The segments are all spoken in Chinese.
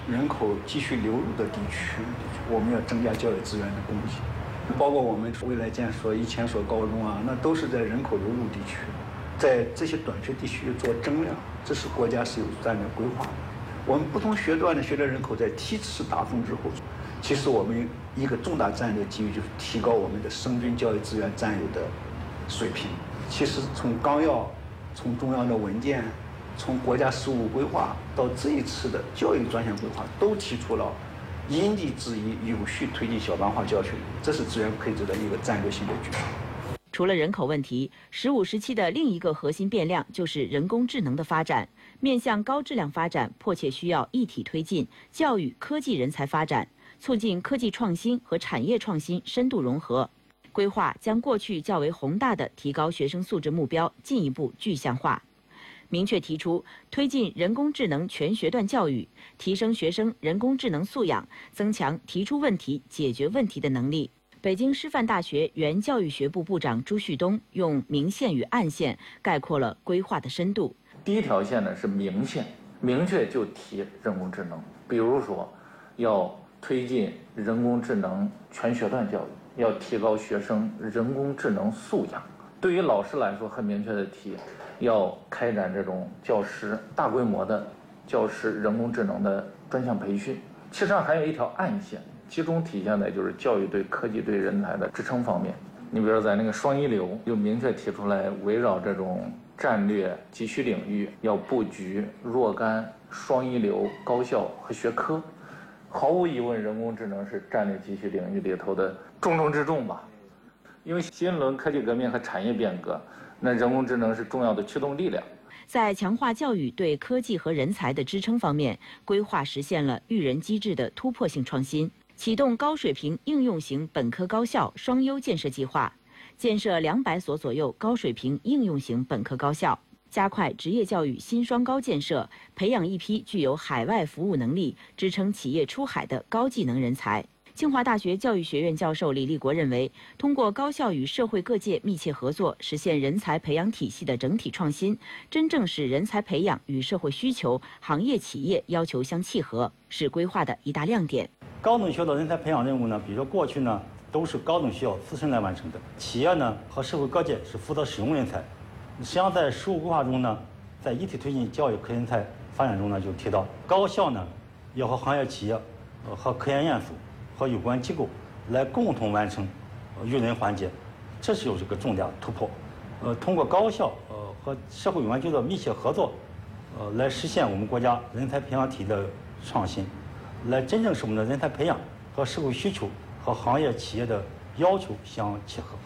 人口继续流入的地区，我们要增加教育资源的供给，包括我们未来建所1000所高中啊，那都是在人口流入地区，在这些短缺地区做增量，这是国家是有战略规划的。我们不同学段的学龄人口在梯次大增之后，其实我们一个重大战略机遇就是提高我们的生均教育资源占有的水平。其实从纲要、从中央的文件、从国家事务规划到这一次的教育专项规划，都提出了因地制宜、有序推进小班化教学，这是资源配置的一个战略性的举措。 除了人口问题，15、17的另一个核心变量就是人工智能的发展。面向高质量发展，迫切需要一体推进教育科技人才发展，促进科技创新和产业创新深度融合。规划将过去较为宏大的提高学生素质目标进一步具象化，明确提出推进人工智能全学段教育，提升学生人工智能素养，增强提出问题、解决问题的能力。北京师范大学原教育学部部长朱旭东用明线与暗线概括了规划的深度。 第一条线呢是明线，明确就提人工智能，比如说要推进人工智能全学段教育，要提高学生人工智能素养。对于老师来说，很明确的提，要开展这种教师大规模的教师人工智能的专项培训。其实上还有一条暗线，其中体现的就是教育对科技对人才的支撑方面。你比如说在那个双一流，就明确提出来，围绕这种战略急需领域，要布局若干双一流高校和学科。毫无疑问，人工智能是战略急需领域里头的重中之重吧。因为新一轮科技革命和产业变革，那人工智能是重要的驱动力量。 在强化教育对科技和人才的支撑方面，规划实现了育人机制的突破性创新，启动高水平应用型本科高校双优建设计划，建设200所左右高水平应用型本科高校，加快职业教育新双高建设，培养一批具有海外服务能力、支撑企业出海的高技能人才。清华大学教育学院教授李立国认为，通过高校与社会各界密切合作，实现人才培养体系的整体创新，真正使人才培养与社会需求、行业企业要求相契合，是规划的一大亮点。 高等学校的人才培养任务呢，比如说过去呢都是高等学校自身来完成的，企业呢和社会各界是负责使用人才。实际上在实务规划中呢，在一体推进教育科人才发展中呢，就提到高校呢要和行业企业、和科研院所和有关机构来共同完成育人环节，这是有这个重大突破。通过高校和社会有关机构的密切合作，来实现我们国家人才培养体的创新，来真正使我们的人才培养和社会需求和行业企业的要求相契合。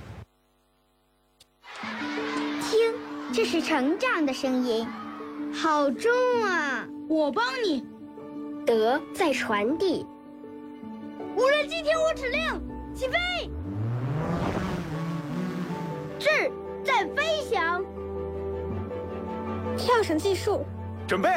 听，这是成长的声音，好重啊！ 我帮你。 德在传递。 无人机听我指令，起飞！智在飞翔。 跳绳计数， 准备。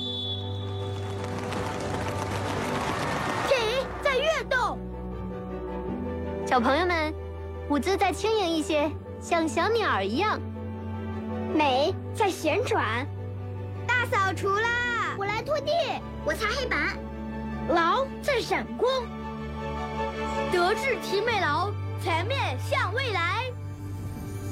体在跃动。 小朋友们，舞姿再轻盈一些，像小鸟一样。 美在旋转。 大扫除啦！ 我来拖地，我擦黑板。 劳在闪光。德智体美劳，全面向未来。